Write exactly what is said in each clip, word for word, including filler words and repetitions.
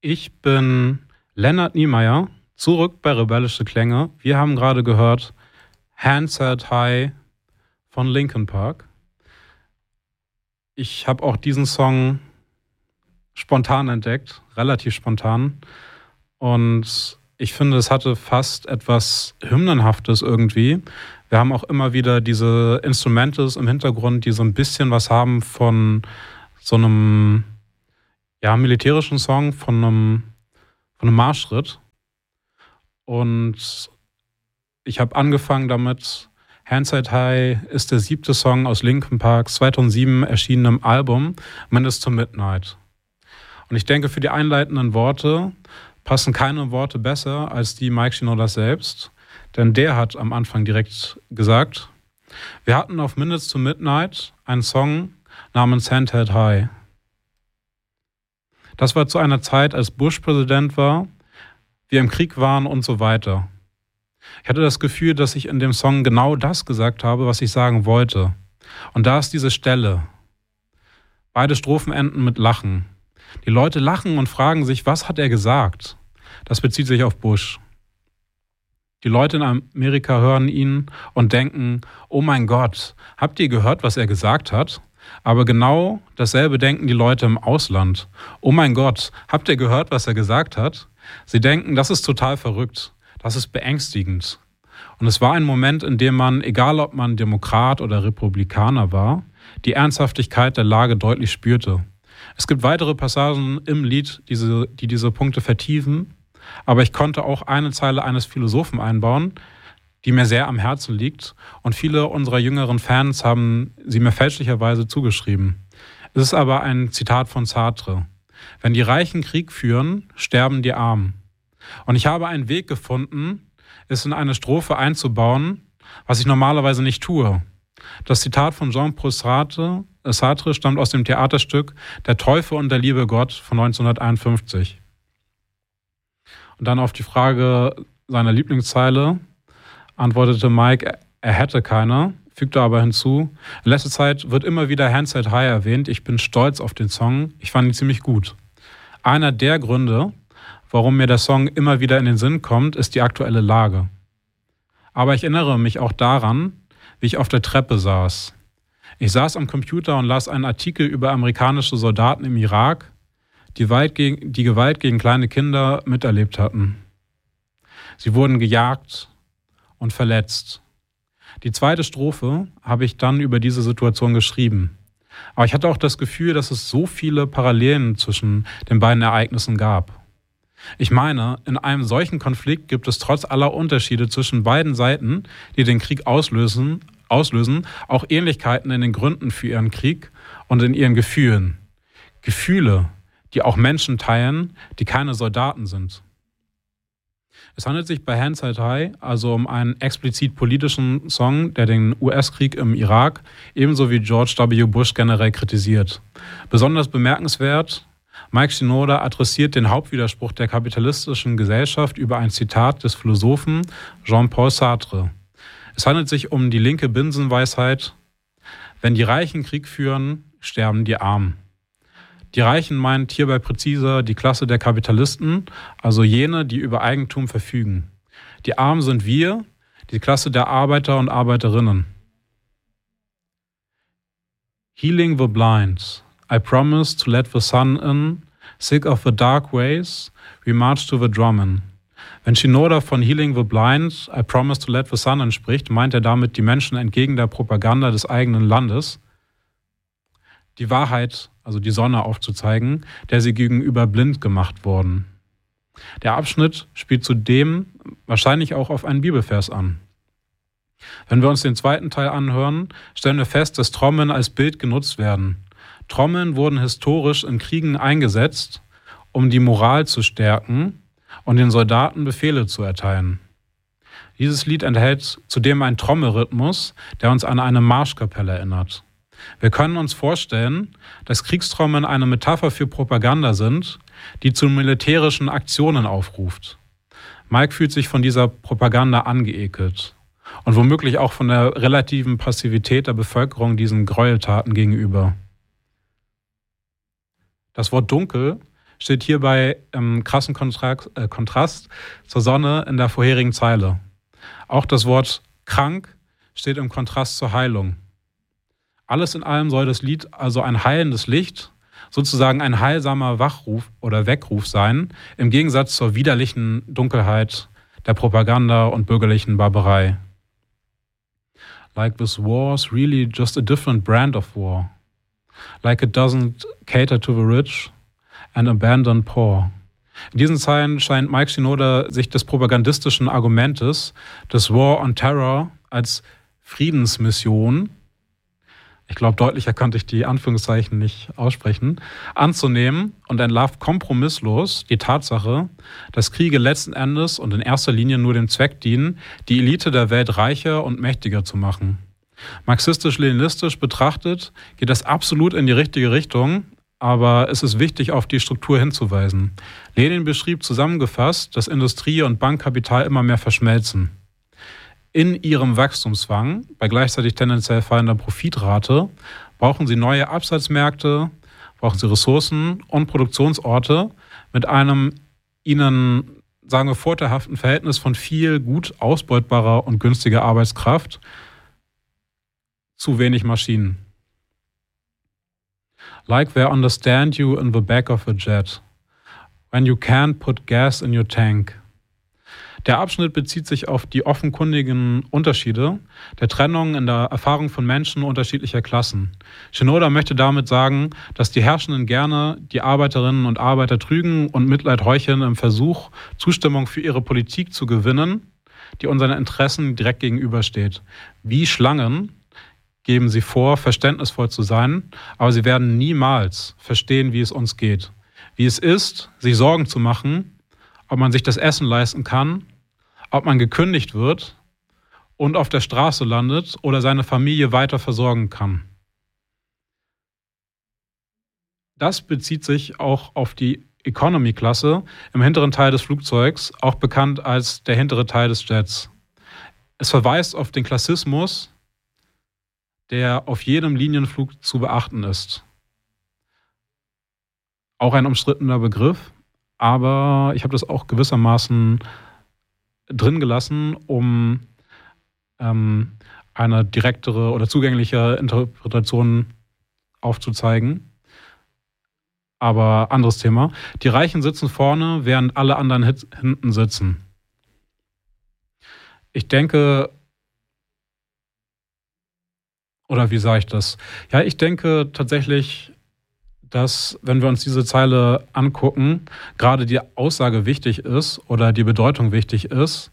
Ich bin Lennart Niemeyer, zurück bei Rebellische Klänge. Wir haben gerade gehört Hands Held High von Linkin Park. Ich habe auch diesen Song spontan entdeckt, relativ spontan. Und ich finde, es hatte fast etwas Hymnenhaftes irgendwie. Wir haben auch immer wieder diese Instrumentals im Hintergrund, die so ein bisschen was haben von so einem ja, militärischen Song, von einem, von einem Marschritt. Und ich habe angefangen damit, Hands Held High ist der siebte Song aus Linkin Parks zweitausendsieben erschienenem Album Minutes to Midnight. Und ich denke, für die einleitenden Worte passen keine Worte besser als die Mike Shinoda selbst. Denn der hat am Anfang direkt gesagt, wir hatten auf Minutes to Midnight einen Song namens Hands Held High. Das war zu einer Zeit, als Bush Präsident war, wir im Krieg waren und so weiter. Ich hatte das Gefühl, dass ich in dem Song genau das gesagt habe, was ich sagen wollte. Und da ist diese Stelle. Beide Strophen enden mit Lachen. Die Leute lachen und fragen sich, was hat er gesagt? Das bezieht sich auf Bush. Die Leute in Amerika hören ihn und denken, oh mein Gott, habt ihr gehört, was er gesagt hat? Aber genau dasselbe denken die Leute im Ausland. Oh mein Gott, habt ihr gehört, was er gesagt hat? Sie denken, das ist total verrückt, das ist beängstigend. Und es war ein Moment, in dem man, egal ob man Demokrat oder Republikaner war, die Ernsthaftigkeit der Lage deutlich spürte. Es gibt weitere Passagen im Lied, diese, die diese Punkte vertiefen, aber ich konnte auch eine Zeile eines Philosophen einbauen, die mir sehr am Herzen liegt, und viele unserer jüngeren Fans haben sie mir fälschlicherweise zugeschrieben. Es ist aber ein Zitat von Sartre. Wenn die Reichen Krieg führen, sterben die Armen. Und ich habe einen Weg gefunden, es in eine Strophe einzubauen, was ich normalerweise nicht tue. Das Zitat von Jean-Paul Sartre, äh Sartre stammt aus dem Theaterstück Der Teufel und der liebe Gott von neunzehnhunderteinundfünfzig. Und dann auf die Frage seiner Lieblingszeile antwortete Mike, er hätte keine, fügte aber hinzu, in letzter Zeit wird immer wieder Hands Held High erwähnt, ich bin stolz auf den Song, ich fand ihn ziemlich gut. Einer der Gründe, warum mir der Song immer wieder in den Sinn kommt, ist die aktuelle Lage. Aber ich erinnere mich auch daran, wie ich auf der Treppe saß. Ich saß am Computer und las einen Artikel über amerikanische Soldaten im Irak, die, weit gegen, die Gewalt gegen kleine Kinder miterlebt hatten. Sie wurden gejagt und verletzt. Die zweite Strophe habe ich dann über diese Situation geschrieben. Aber ich hatte auch das Gefühl, dass es so viele Parallelen zwischen den beiden Ereignissen gab. Ich meine, in einem solchen Konflikt gibt es trotz aller Unterschiede zwischen beiden Seiten, die den Krieg auslösen, auslösen, auch Ähnlichkeiten in den Gründen für ihren Krieg und in ihren Gefühlen. Gefühle, die auch Menschen teilen, die keine Soldaten sind. Es handelt sich bei Hands Held High also um einen explizit politischen Song, der den U S-Krieg im Irak ebenso wie George W. Bush generell kritisiert. Besonders bemerkenswert, Mike Shinoda adressiert den Hauptwiderspruch der kapitalistischen Gesellschaft über ein Zitat des Philosophen Jean-Paul Sartre. Es handelt sich um die linke Binsenweisheit: Wenn die Reichen Krieg führen, sterben die Armen. Die Reichen meint hierbei präziser die Klasse der Kapitalisten, also jene, die über Eigentum verfügen. Die Armen sind wir, die Klasse der Arbeiter und Arbeiterinnen. Healing the blind. I promise to let the sun in. Sick of the dark ways, we march to the drumming. Wenn Shinoda von Healing the blind, I promise to let the sun in spricht, meint er damit die Menschen entgegen der Propaganda des eigenen Landes, die Wahrheit, also die Sonne aufzuzeigen, der sie gegenüber blind gemacht wurden. Der Abschnitt spielt zudem wahrscheinlich auch auf einen Bibelvers an. Wenn wir uns den zweiten Teil anhören, stellen wir fest, dass Trommeln als Bild genutzt werden. Trommeln wurden historisch in Kriegen eingesetzt, um die Moral zu stärken und den Soldaten Befehle zu erteilen. Dieses Lied enthält zudem einen Trommelrhythmus, der uns an eine Marschkapelle erinnert. Wir können uns vorstellen, dass Kriegstrommeln eine Metapher für Propaganda sind, die zu militärischen Aktionen aufruft. Mike fühlt sich von dieser Propaganda angeekelt und womöglich auch von der relativen Passivität der Bevölkerung diesen Gräueltaten gegenüber. Das Wort dunkel steht hierbei im krassen Kontrast, äh, Kontrast zur Sonne in der vorherigen Zeile. Auch das Wort krank steht im Kontrast zur Heilung. Alles in allem soll das Lied also ein heilendes Licht, sozusagen ein heilsamer Wachruf oder Weckruf sein, im Gegensatz zur widerlichen Dunkelheit der Propaganda und bürgerlichen Barbarei. Like this war's really just a different brand of war. Like it doesn't cater to the rich and abandon poor. In diesen Zeilen scheint Mike Shinoda sich des propagandistischen Argumentes des War on Terror als Friedensmission, ich glaube, deutlicher konnte ich die Anführungszeichen nicht aussprechen, anzunehmen und entlarvt kompromisslos die Tatsache, dass Kriege letzten Endes und in erster Linie nur dem Zweck dienen, die Elite der Welt reicher und mächtiger zu machen. Marxistisch-leninistisch betrachtet geht das absolut in die richtige Richtung, aber es ist wichtig, auf die Struktur hinzuweisen. Lenin beschrieb zusammengefasst, dass Industrie und Bankkapital immer mehr verschmelzen. In ihrem Wachstumszwang, bei gleichzeitig tendenziell fallender Profitrate, brauchen sie neue Absatzmärkte, brauchen sie Ressourcen und Produktionsorte mit einem ihnen, sagen wir, vorteilhaften Verhältnis von viel gut ausbeutbarer und günstiger Arbeitskraft zu wenig Maschinen. Like they understand you in the back of a jet, when you can't put gas in your tank. Der Abschnitt bezieht sich auf die offenkundigen Unterschiede der Trennung in der Erfahrung von Menschen unterschiedlicher Klassen. Shinoda möchte damit sagen, dass die Herrschenden gerne die Arbeiterinnen und Arbeiter trügen und Mitleid heucheln im Versuch, Zustimmung für ihre Politik zu gewinnen, die unseren Interessen direkt gegenübersteht. Wie Schlangen geben sie vor, verständnisvoll zu sein, aber sie werden niemals verstehen, wie es uns geht. Wie es ist, sich Sorgen zu machen, ob man sich das Essen leisten kann, ob man gekündigt wird und auf der Straße landet oder seine Familie weiter versorgen kann. Das bezieht sich auch auf die Economy-Klasse im hinteren Teil des Flugzeugs, auch bekannt als der hintere Teil des Jets. Es verweist auf den Klassismus, der auf jedem Linienflug zu beachten ist. Auch ein umstrittener Begriff, aber ich habe das auch gewissermaßen drin gelassen, um ähm, eine direktere oder zugängliche Interpretation aufzuzeigen. Aber anderes Thema. Die Reichen sitzen vorne, während alle anderen hit- hinten sitzen. Ich denke, oder wie sage ich das? Ja, ich denke tatsächlich, dass, wenn wir uns diese Zeile angucken, gerade die Aussage wichtig ist oder die Bedeutung wichtig ist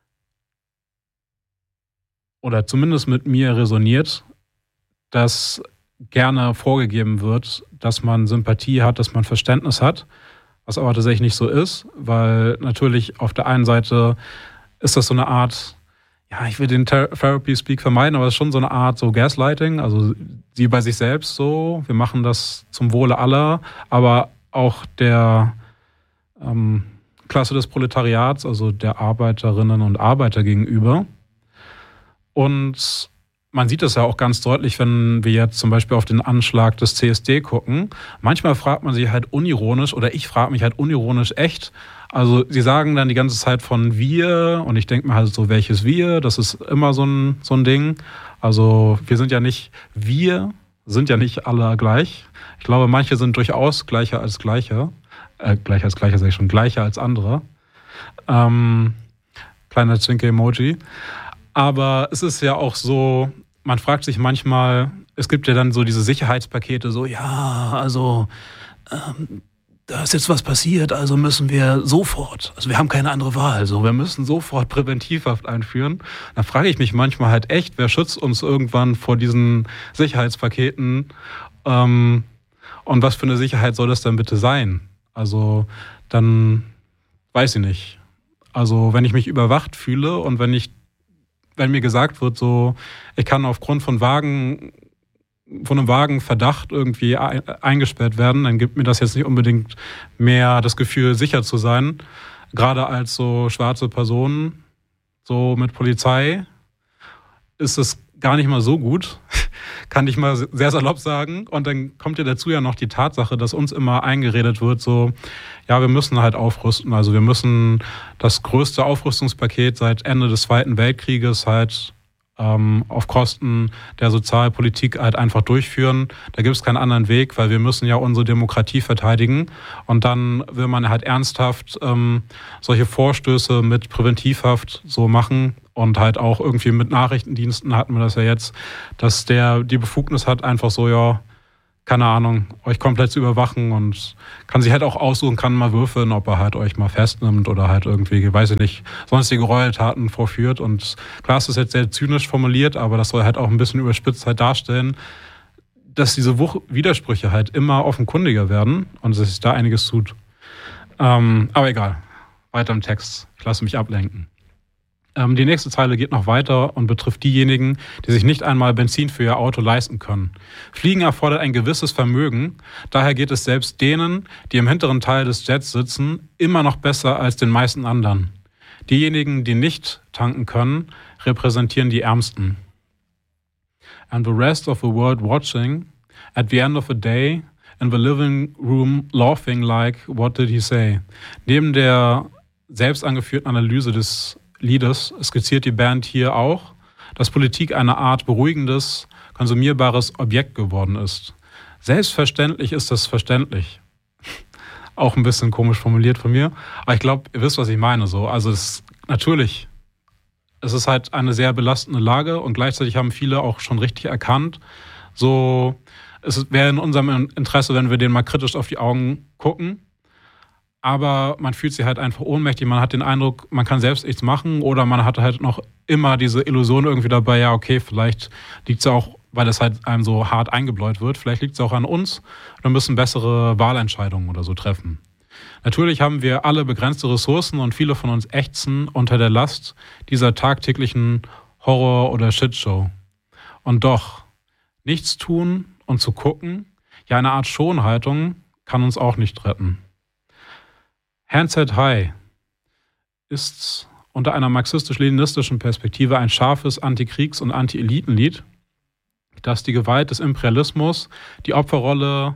oder zumindest mit mir resoniert, dass gerne vorgegeben wird, dass man Sympathie hat, dass man Verständnis hat, was aber tatsächlich nicht so ist, weil natürlich auf der einen Seite ist das so eine Art, ja, ich will den Ther- Therapy-Speak vermeiden, aber es ist schon so eine Art so Gaslighting, also sie bei sich selbst so, wir machen das zum Wohle aller, aber auch der ähm, Klasse des Proletariats, also der Arbeiterinnen und Arbeiter gegenüber. Und man sieht das ja auch ganz deutlich, wenn wir jetzt zum Beispiel auf den Anschlag des C S D gucken. Manchmal fragt man sich halt unironisch, oder ich frage mich halt unironisch echt, also sie sagen dann die ganze Zeit von wir und ich denke mir halt so, welches wir, das ist immer so ein, so ein Ding. Also wir sind ja nicht, wir sind ja nicht alle gleich. Ich glaube, manche sind durchaus gleicher als gleiche. Äh, gleicher als gleicher, sage ich schon, gleicher als andere. Ähm, kleiner Zwinker-Emoji. Aber es ist ja auch so, man fragt sich manchmal, es gibt ja dann so diese Sicherheitspakete, so ja, also ähm, da ist jetzt was passiert, also müssen wir sofort, also wir haben keine andere Wahl, so wir müssen sofort Präventivhaft einführen. Da frage ich mich manchmal halt echt, wer schützt uns irgendwann vor diesen Sicherheitspaketen ähm, und was für eine Sicherheit soll das denn bitte sein? Also dann weiß ich nicht. Also wenn ich mich überwacht fühle und wenn ich, wenn mir gesagt wird, so ich kann aufgrund von Wagen von einem vagen Verdacht irgendwie eingesperrt werden, dann gibt mir das jetzt nicht unbedingt mehr das Gefühl, sicher zu sein. Gerade als so schwarze Person, so mit Polizei, ist es gar nicht mal so gut, kann ich mal sehr salopp sagen. Und dann kommt ja dazu ja noch die Tatsache, dass uns immer eingeredet wird, so, ja, wir müssen halt aufrüsten. Also wir müssen das größte Aufrüstungspaket seit Ende des Zweiten Weltkrieges halt ähm, auf Kosten der Sozialpolitik halt einfach durchführen. Da gibt es keinen anderen Weg, weil wir müssen ja unsere Demokratie verteidigen. Und dann will man halt ernsthaft ähm, solche Vorstöße mit Präventivhaft so machen. Und halt auch irgendwie mit Nachrichtendiensten hatten wir das ja jetzt, dass der die Befugnis hat, einfach so, ja, keine Ahnung, euch komplett zu überwachen und kann sich halt auch aussuchen, kann mal würfeln, ob er halt euch mal festnimmt oder halt irgendwie, weiß ich nicht, sonstige Gräueltaten vorführt. Und klar, es ist jetzt sehr zynisch formuliert, aber das soll halt auch ein bisschen überspitzt halt darstellen, dass diese Wuch- Widersprüche halt immer offenkundiger werden und dass sich da einiges tut. Ähm, aber egal, weiter im Text. Ich lasse mich ablenken. Ähm, die nächste Zeile geht noch weiter und betrifft diejenigen, die sich nicht einmal Benzin für ihr Auto leisten können. Fliegen erfordert ein gewisses Vermögen. Daher geht es selbst denen, die im hinteren Teil des Jets sitzen, immer noch besser als den meisten anderen. Diejenigen, die nicht tanken können, repräsentieren die Ärmsten. And the rest of the world watching, at the end of the day, in the living room laughing like, what did he say? Neben der selbst angeführten Analyse des Liedes skizziert die Band hier auch, dass Politik eine Art beruhigendes, konsumierbares Objekt geworden ist. Selbstverständlich ist das verständlich. Auch ein bisschen komisch formuliert von mir, aber ich glaube, ihr wisst, was ich meine. So. Also es, natürlich, es ist halt eine sehr belastende Lage und gleichzeitig haben viele auch schon richtig erkannt, so, es wäre in unserem Interesse, wenn wir denen mal kritisch auf die Augen gucken. Aber man fühlt sich halt einfach ohnmächtig, man hat den Eindruck, man kann selbst nichts machen oder man hat halt noch immer diese Illusion irgendwie dabei, ja okay, vielleicht liegt es ja auch, weil das halt einem so hart eingebläut wird, vielleicht liegt es auch an uns und wir müssen bessere Wahlentscheidungen oder so treffen. Natürlich haben wir alle begrenzte Ressourcen und viele von uns ächzen unter der Last dieser tagtäglichen Horror- oder Shitshow. Und doch, nichts tun und zu gucken, ja eine Art Schonhaltung kann uns auch nicht retten. Hands Held High ist unter einer marxistisch-leninistischen Perspektive ein scharfes Antikriegs- und Anti-Elitenlied, das die Gewalt des Imperialismus, die Opferrolle,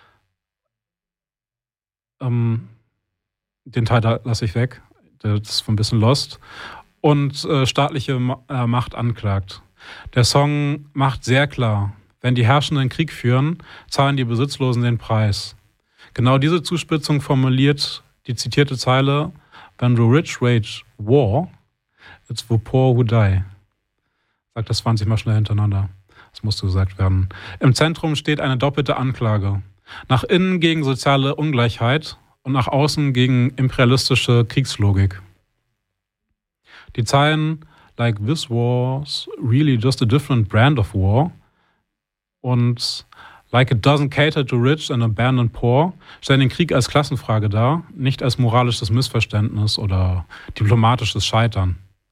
ähm, den Teil da lasse ich weg, das ist ein bisschen lost, und äh, staatliche Ma- äh, Macht anklagt. Der Song macht sehr klar, wenn die Herrschenden Krieg führen, zahlen die Besitzlosen den Preis. Genau diese Zuspitzung formuliert die zitierte Zeile, when the rich wage war, it's the poor who die. Sagt das zwanzig Mal schnell hintereinander. Das musste gesagt werden. Im Zentrum steht eine doppelte Anklage. Nach innen gegen soziale Ungleichheit und nach außen gegen imperialistische Kriegslogik. Die Zeilen like this was really just a different brand of war und like it doesn't cater to rich and abandon poor, stellen den Krieg als Klassenfrage dar, nicht als moralisches Missverständnis oder diplomatisches Scheitern.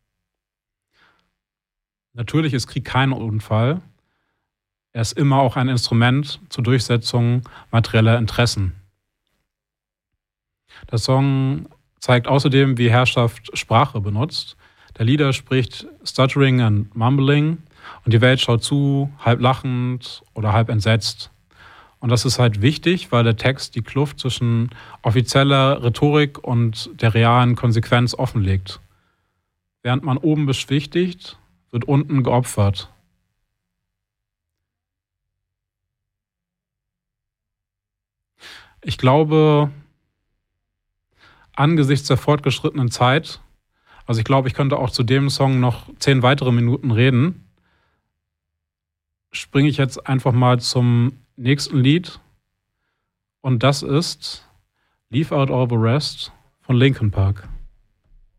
Natürlich ist Krieg kein Unfall. Er ist immer auch ein Instrument zur Durchsetzung materieller Interessen. Der Song zeigt außerdem, wie Herrschaft Sprache benutzt. Der Lieder spricht Stuttering and Mumbling und die Welt schaut zu, halb lachend oder halb entsetzt. Und das ist halt wichtig, weil der Text die Kluft zwischen offizieller Rhetorik und der realen Konsequenz offenlegt. Während man oben beschwichtigt, wird unten geopfert. Ich glaube, angesichts der fortgeschrittenen Zeit, also ich glaube, ich könnte auch zu dem Song noch zehn weitere Minuten reden, springe ich jetzt einfach mal zum nächsten Lied. Und das ist Leave Out All the Rest von Linkin Park.